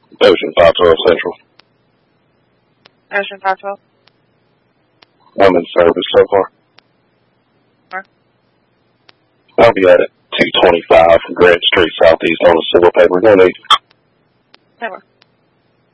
Ocean 512 Central. Ocean 512. I'm in service so far. Where? I'll be at it. 225 from Grant Street Southeast on the civil paper. No need.